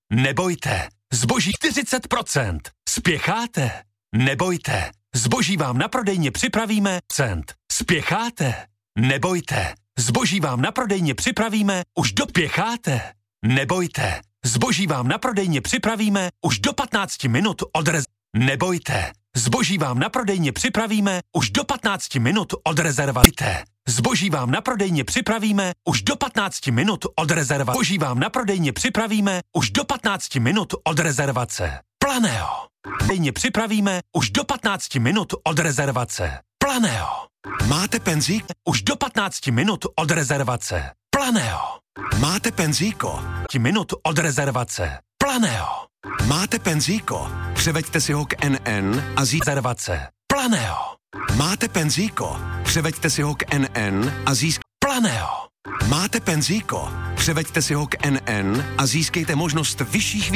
Nebojte, zboží 40%. Spěcháte? Nebojte, zboží vám na prodejně připravíme cent. Spěcháte? Nebojte, zboží vám na prodejně připravíme už do pěcháte. Nebojte, zboží vám na prodejně připravíme už do 15 minut od Nebojte, zboží vám na prodejně připravíme už do 15 minut od rezervace. Zboží vám na prodejně připravíme už do 15 minut od rezervace. Zboží vám na prodejně připravíme už do 15 minut od rezervace. Planeo. Prodejně připravíme už do 15 minut od rezervace. Planeo. Máte penzík? Už do 15 minut od rezervace. Planeo. Máte penzíko? Minut od rezervace. Planeo. Máte penzíko? Převeďte si ho k NN a rezervace. Planeo. Máte penzíko? Převeďte si ho k NN a Planeo. Máte penzíko? Převeďte si ho k NN a získejte možnost vyšších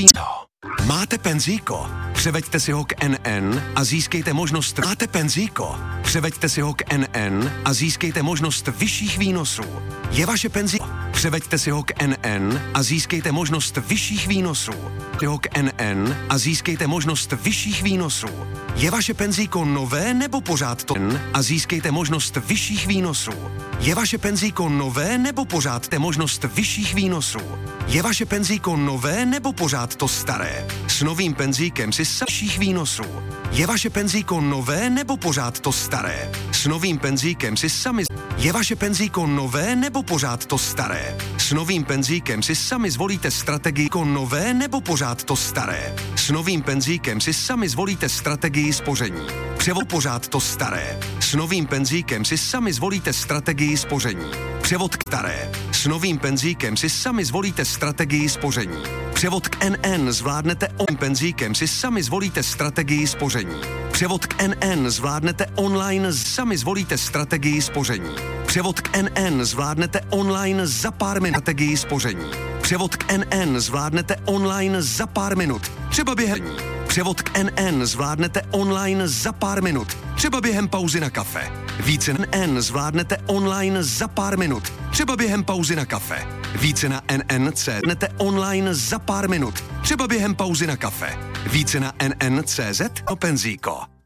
Máte penzíko? Převeďte si ho k NN a získejte možnost Máte penzíko? Převeďte si ho k NN a získejte možnost vyšších výnosů. Je vaše penzíko? Převeďte si ho k NN a získejte možnost vyšších výnosů. Ho k NN a získejte možnost vyšších výnosů. Je vaše penzíko nové nebo pořád to a získejte možnost vyšších výnosů. Je vaše penzíko nové nebo pořád te možnost vyšších výnosů. Je vaše penzíko nové nebo pořád to staré? S novým penzíkem si vyšších výnosů. Je vaše penzíko nové nebo pořád to staré? S novým penzíkem si sami Je vaše penzíko nové nebo pořád to staré? S novým penzíkem si sami zvolíte strategii nové nebo pořád to staré? S novým penzíkem si sami zvolíte strategii spoření. Převod pořád to staré. S novým penzíkem si sami zvolíte strategii spoření. Převod k staré. S novým penzíkem si sami zvolíte strategii spoření. Převod k NN zvládnete penzíkem si sami zvolíte strategii spoření. Převod k NN zvládnete online, sami zvolíte strategii spoření. Převod k NN zvládnete online za pár minut strategii spoření. Převod k NN zvládnete online za pár minut. Třeba během Převod k NN zvládnete online za pár minut. Třeba během pauzy na kafe. Více NN zvládnete online za pár minut. Třeba během pauzy na kafe. Více na NNC zvládnete online za pár minut. Třeba během pauzy na kafe. Více na NNCZ o penzíko.